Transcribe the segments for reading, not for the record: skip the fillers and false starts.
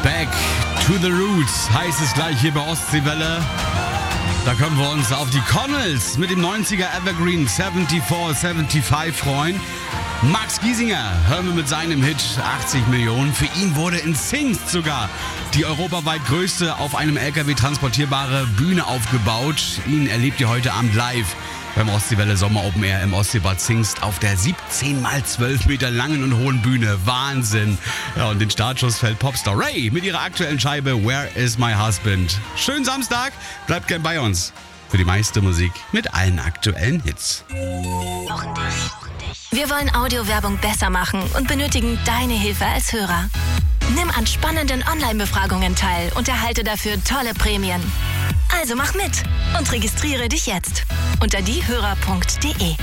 Back to the Roots heißt es gleich hier bei Ostseewelle. Da können wir uns auf die Connells mit dem 90er Evergreen 74-75 freuen. Max Giesinger hören wir mit seinem Hit 80 Millionen. Für ihn wurde in Zingst sogar die europaweit größte auf einem LKW transportierbare Bühne aufgebaut. Ihn erlebt ihr heute Abend live beim Ostseewelle Sommer Open Air im Ostseebad Zingst auf der 17 x 12 Meter langen und hohen Bühne. Wahnsinn. Ja, und den Startschuss fällt Popstar Ray mit ihrer aktuellen Scheibe Where is my husband? Schönen Samstag, bleibt gern bei uns für die meiste Musik mit allen aktuellen Hits. Wir wollen Audiowerbung besser machen und benötigen deine Hilfe als Hörer. Nimm an spannenden Online-Befragungen teil und erhalte dafür tolle Prämien. Also mach mit und registriere dich jetzt unter diehörer.de.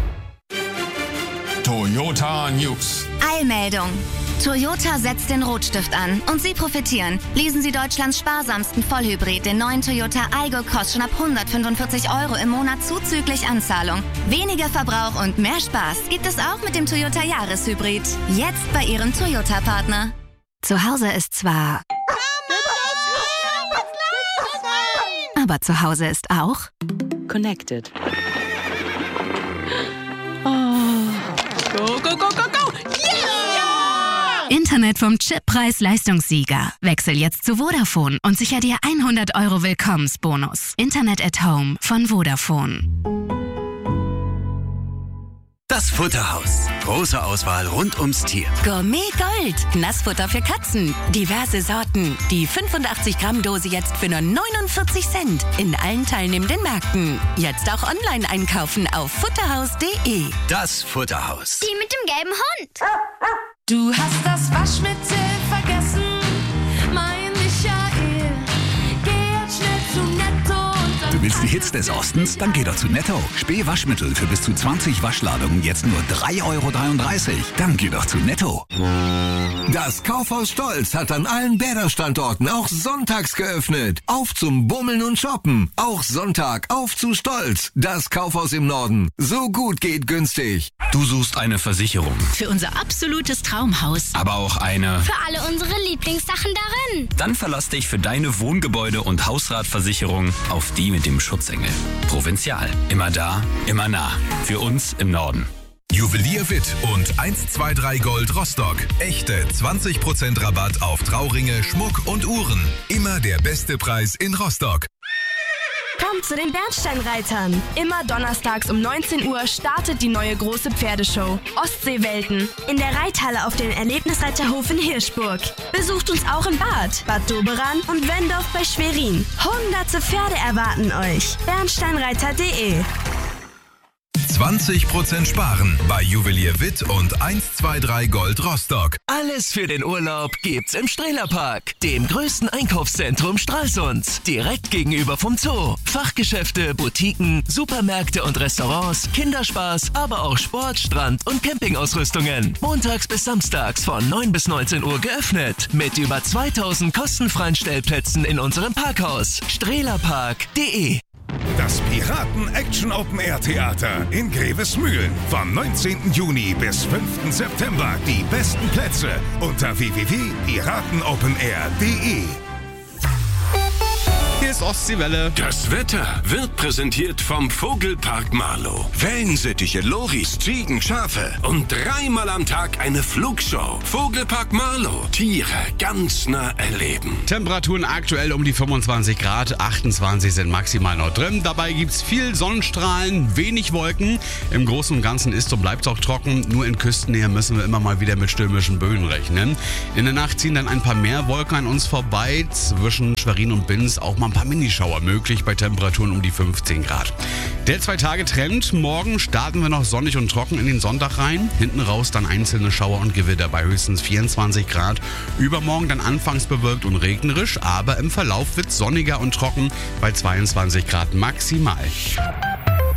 Toyota News. Eilmeldung. Toyota setzt den Rotstift an und Sie profitieren. Lesen Sie Deutschlands sparsamsten Vollhybrid, den neuen Toyota Aygo, kostet schon ab 145 € im Monat zuzüglich Anzahlung. Weniger Verbrauch und mehr Spaß gibt es auch mit dem Toyota Jahreshybrid. Jetzt bei Ihrem Toyota-Partner. Zu Hause ist zwar... aber zu Hause ist auch... Connected. Oh. Go, go, go, go, go! Yeah! Internet vom Chip Preis-Leistungssieger. Wechsel jetzt zu Vodafone und sicher dir 100 € Willkommensbonus. Internet at Home von Vodafone. Das Futterhaus. Große Auswahl rund ums Tier. Gourmet Gold. Nassfutter für Katzen. Diverse Sorten. Die 85-Gramm-Dose jetzt für nur 49 Cent. In allen teilnehmenden Märkten. Jetzt auch online einkaufen auf futterhaus.de. Das Futterhaus. Die mit dem gelben Hund. Du hast das Waschmittel vergessen, mein Michael. Geh jetzt schnell zu Netto. Du willst die Hits des Ostens? Dann geh doch zu Netto. Spähwaschmittel für bis zu 20 Waschladungen jetzt nur 3,33 €. Dann geh doch zu Netto. Das Kaufhaus Stolz hat an allen Bäderstandorten auch sonntags geöffnet. Auf zum Bummeln und Shoppen. Auch Sonntag auf zu Stolz. Das Kaufhaus im Norden. So gut geht günstig. Du suchst eine Versicherung. Für unser absolutes Traumhaus. Aber auch eine... Für alle unsere Lieblingssachen darin. Dann verlass dich für deine Wohngebäude- und Hausratversicherung auf die mit dem Schutzengel. Provinzial. Immer da, immer nah. Für uns im Norden. Juwelier Witt und 123 Gold Rostock. Echte 20% Rabatt auf Trauringe, Schmuck und Uhren. Immer der beste Preis in Rostock. Kommt zu den Bernsteinreitern. Immer donnerstags um 19 Uhr startet die neue große Pferdeshow Ostseewelten in der Reithalle auf dem Erlebnisreiterhof in Hirschburg. Besucht uns auch in Bad Doberan und Wendorf bei Schwerin. Hunderte Pferde erwarten euch. Bernsteinreiter.de. 20% sparen bei Juwelier Witt und 123 Gold Rostock. Alles für den Urlaub gibt's im Strehlerpark, dem größten Einkaufszentrum Stralsunds, direkt gegenüber vom Zoo. Fachgeschäfte, Boutiquen, Supermärkte und Restaurants, Kinderspaß, aber auch Sport, Strand und Campingausrüstungen. Montags bis samstags von 9 bis 19 Uhr geöffnet, mit über 2000 kostenfreien Stellplätzen in unserem Parkhaus. Strehlerpark.de. Das Piraten-Action-Open-Air-Theater in Grevesmühlen. Vom 19. Juni bis 5. September. Die besten Plätze unter www.piratenopenair.de. Hier ist Ostseewelle. Das Wetter wird präsentiert vom Vogelpark Marlow. Wellensittiche, Loris, Ziegen, Schafe und 3-mal am Tag eine Flugshow. Vogelpark Marlow. Tiere ganz nah erleben. Temperaturen aktuell um die 25 Grad, 28 sind maximal noch drin. Dabei gibt's viel Sonnenstrahlen, wenig Wolken. Im Großen und Ganzen ist und bleibt es auch trocken. Nur in Küstennähe müssen wir immer mal wieder mit stürmischen Böen rechnen. In der Nacht ziehen dann ein paar mehr Wolken an uns vorbei. Zwischen Schwerin und Binz auch mal ein paar Minischauer möglich bei Temperaturen um die 15 Grad. Der 2-Tage-Trend. Morgen starten wir noch sonnig und trocken in den Sonntag rein. Hinten raus dann einzelne Schauer und Gewitter bei höchstens 24 Grad. Übermorgen dann anfangs bewölkt und regnerisch, aber im Verlauf wird sonniger und trocken bei 22 Grad maximal.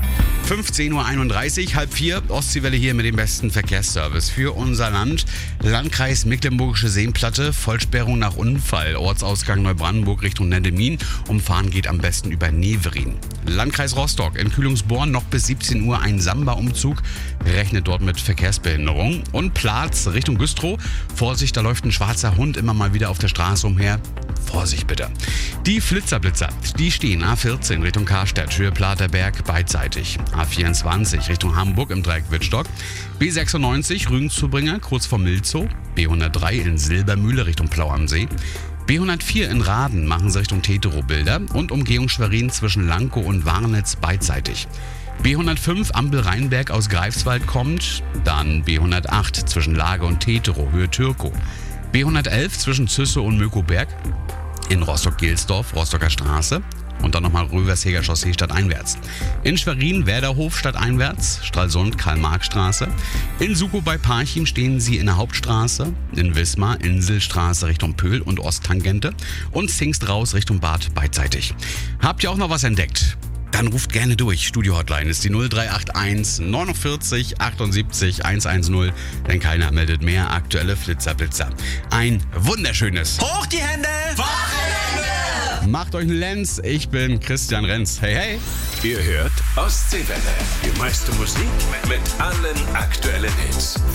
15.31 Uhr, halb 4, Ostseewelle hier mit dem besten Verkehrsservice für unser Land. Landkreis Mecklenburgische Seenplatte, Vollsperrung nach Unfall, Ortsausgang Neubrandenburg Richtung Nendemin. Umfahren geht am besten über Neverin. Landkreis Rostock, in Kühlungsborn noch bis 17 Uhr ein Samba-Umzug, rechnet dort mit Verkehrsbehinderung. Und Platz Richtung Güstrow, Vorsicht, da läuft ein schwarzer Hund immer mal wieder auf der Straße umher. Vorsicht bitte. Die Flitzerblitzer, die stehen A14 Richtung Karstadt, Höhe Platerberg beidseitig. A24 Richtung Hamburg im Dreieck Wittstock. B96 Rügen-Zubringe kurz vor Milzow. B103 in Silbermühle Richtung Plau am See. B104 in Raden machen sie Richtung Tetero-Bilder und Umgehung Schwerin zwischen Lankow und Warnitz beidseitig. B105 Ampel-Rheinberg aus Greifswald kommt, dann B108 zwischen Lage und Tetero, Höhe Türkow. B111 zwischen Züsse und Möckoberg in Rostock-Gelsdorf, Rostocker Straße. Und dann nochmal Röversheger Chaussee stadteinwärts. In Schwerin Werderhof stadteinwärts, Stralsund Karl-Marx-Straße. In Sukow bei Parchim stehen sie in der Hauptstraße. In Wismar Inselstraße Richtung Pöhl und Osttangente. Und Zingst raus Richtung Bad beidseitig. Habt ihr auch noch was entdeckt? Dann ruft gerne durch. Studio-Hotline ist die 0381 49 78 110, denn keiner meldet mehr aktuelle Flitzerblitzer. Ein wunderschönes Hoch die Hände! Wochenende! Macht euch einen Lenz, ich bin Christian Renz. Hey, hey! Ihr hört Ostseewelle. Die meiste Musik mit allen aktuellen Hits.